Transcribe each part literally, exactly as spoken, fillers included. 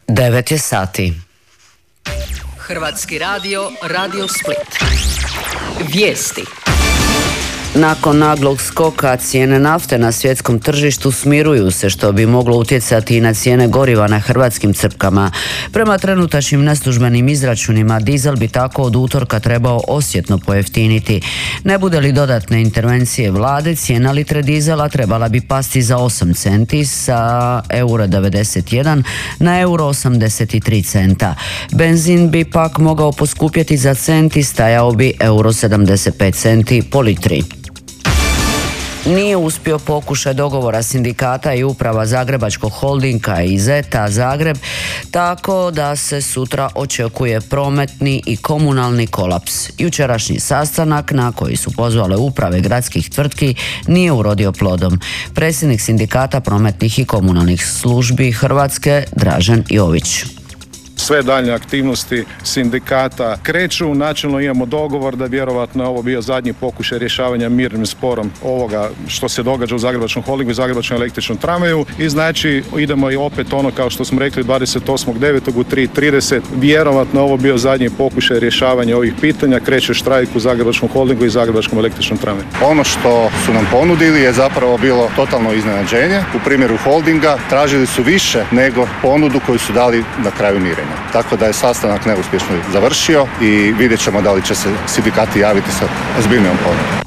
devet je sati. Hrvatski radio, Radio Split. Vijesti. Nakon naglog skoka cijene nafte na svjetskom tržištu smiruju se, što bi moglo utjecati i na cijene goriva na hrvatskim crpkama. Prema trenutačnim neslužbenim izračunima, dizel bi tako od utorka trebao osjetno pojeftiniti. Ne bude li dodatne intervencije vlade, cijena litre dizela trebala bi pasti za osam centi sa euro devedeset jedan na euro osamdeset tri centa. Benzin bi pak mogao poskupjeti za cent i stajao bi euro sedamdeset pet centi po litri. Nije uspio pokušaj dogovora sindikata i uprava Zagrebačkog holdinga i Zeta Zagreb, tako da se sutra očekuje prometni i komunalni kolaps. Jučerašnji sastanak, na koji su pozvale uprave gradskih tvrtki, nije urodio plodom. Predsjednik sindikata prometnih i komunalnih službi Hrvatske, Dražen Jović. Sve daljnje aktivnosti sindikata kreću. Načelno imamo dogovor da vjerovatno je ovo bio zadnji pokušaj rješavanja mirnim sporom ovoga što se događa u Zagrebačkom holdingu i Zagrebačkom električnom tramvaju. I znači idemo i opet ono kao što smo rekli dvadeset osmog devetog u tri i trideset. Vjerovatno je ovo bio zadnji pokušaj rješavanja ovih pitanja. Kreće štrajk u Zagrebačkom holdingu i Zagrebačkom električnom tramvaju. Ono što su nam ponudili je zapravo bilo totalno iznenađenje. U primjeru holdinga tražili su više nego ponudu koju su dali na kraju mirenja. Tako da je sastanak neuspješno završio i vidjet ćemo da li će se sindikati javiti sa ozbiljnijom ponudom.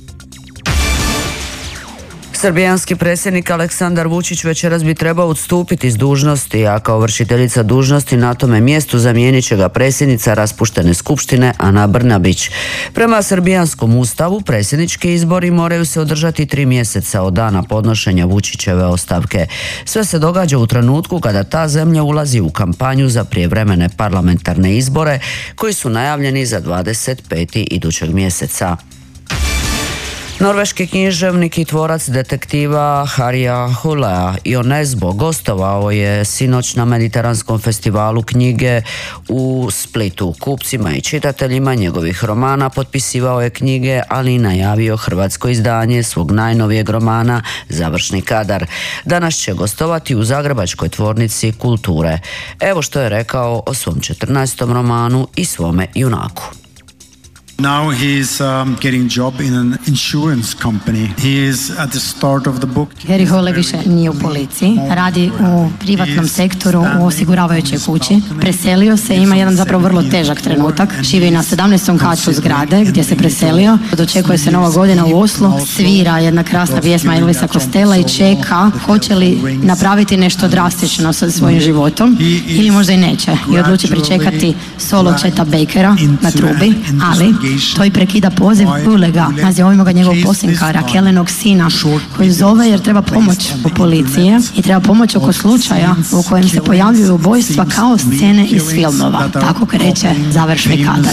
Srbijanski predsjednik Aleksandar Vučić večeras bi trebao odstupiti s dužnosti, a kao vršiteljica dužnosti na tome mjestu zamijenit će ga predsjednica raspuštene skupštine Ana Brnabić. Prema srbijanskom ustavu predsjednički izbori moraju se održati tri mjeseca od dana podnošenja Vučićeve ostavke. Sve se događa u trenutku kada ta zemlja ulazi u kampanju za prijevremene parlamentarne izbore koji su najavljeni za dvadeset petog idućeg mjeseca. Norveški književnik i tvorac detektiva Harija Hulea Ionesbo gostovao je sinoć na Mediteranskom festivalu knjige u Splitu. Kupcima i čitateljima njegovih romana potpisivao je knjige, ali i najavio hrvatsko izdanje svog najnovijeg romana Završni kadar. Danas će gostovati u Zagrebačkoj tvornici kulture. Evo što je rekao o svom četrnaestom romanu i svome junaku. Now he is um, getting job in an insurance company. He is at the start of the book. Harry Hole više nije u policiji, radi u privatnom sektoru u osiguravajućoj kući. Preselio se, ima jedan zapravo vrlo težak trenutak. Živi na sedamnaestom katu zgrade gdje se preselio. Dočekuje se Nova godina u Oslu, svira jedna krasna pjesma Elvisa Costello i čeka hoće li napraviti nešto drastično sa svojim životom ili možda i neće. I odluči pričekati solo Cheta Bakera na trubi, ali to i prekida poziv Bulega, nazivamo ga njegovog posljenkara, Kellenog sina, koji zove jer treba pomoć u policije i treba pomoć oko slučaja u kojem se pojavljuju ubojstva kao scene iz filmova. Tako kreće Završni kadar.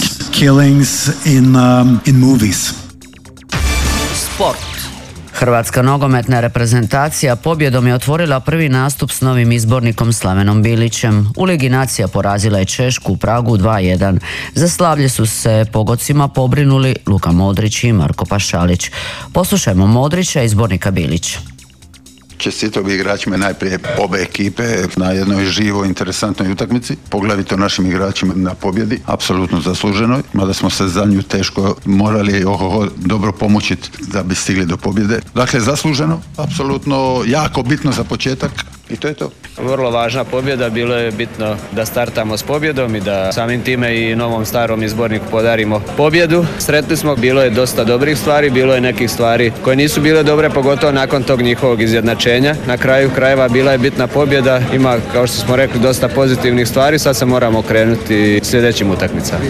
Sport. Hrvatska nogometna reprezentacija pobjedom je otvorila prvi nastup s novim izbornikom Slavenom Bilićem. U Ligi nacija porazila je Češku u Pragu dva jedan. Za slavlje su se pogodcima pobrinuli Luka Modrić i Marko Pašalić. Poslušajmo Modrića i izbornika Bilića. Čestitao bi igračima najprije obe ekipe na jednoj živoj, interesantnoj utakmici, poglavito našim igračima na pobjedi, apsolutno zasluženoj, mada smo se za nju teško morali ohoho dobro pomučiti da bi stigli do pobjede. Dakle, zasluženo, apsolutno jako bitno za početak i to je to. Vrlo važna pobjeda, bilo je bitno da startamo s pobjedom i da samim time i novom starom izborniku podarimo pobjedu. Sretni smo, bilo je dosta dobrih stvari, bilo je nekih stvari koje nisu bile dobre, pogotovo nakon tog njihovog izjednačenja. Na kraju krajeva bila je bitna pobjeda, ima, kao što smo rekli, dosta pozitivnih stvari, sad se moramo okrenuti sljedećim utakmicama.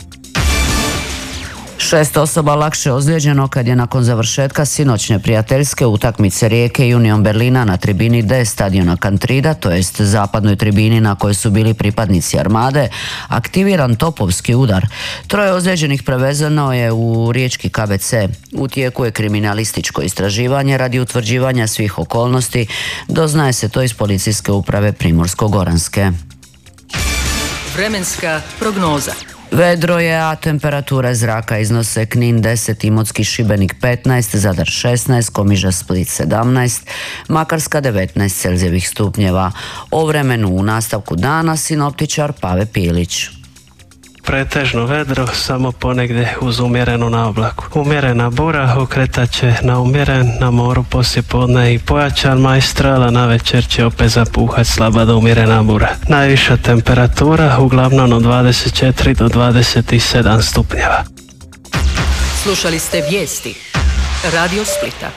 Šest osoba lakše ozlijeđeno kad je nakon završetka sinoćne prijateljske utakmice Rijeke i Union Berlina na tribini D stadiona Kantrida, to jest zapadnoj tribini na kojoj su bili pripadnici Armade, aktiviran topovski udar. Troje ozlijeđenih prevezeno je u riječki K B C. U tijeku je kriminalističko istraživanje radi utvrđivanja svih okolnosti, doznaje se to iz policijske uprave Primorsko-goranske. Vremenska prognoza. Vedro je, a temperature zraka iznose Knin deset, Imotski, Šibenik petnaest, Zadar šesnaest, Komiža, Split sedamnaest, Makarska devetnaest Celzijevih stupnjeva. O vremenu u nastavku dana sinoptičar Pave Pilić. Pretežno vedro, samo ponegdje uz umjerenu naoblaku. Umjerena bura okretat će na umjeren, na moru poslijepodne i pojačan majstral, a navečer će opet zapuhat slaba do umjerena bura. Najviša temperatura uglavnom od dvadeset četiri do dvadeset sedam stupnjeva. Slušali ste vijesti Radio Splita.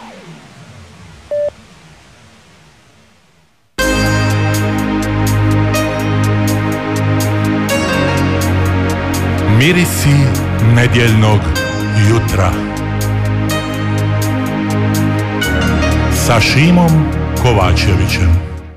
Mirisi nedjeljnog jutra sa Šimom Kovačevićem.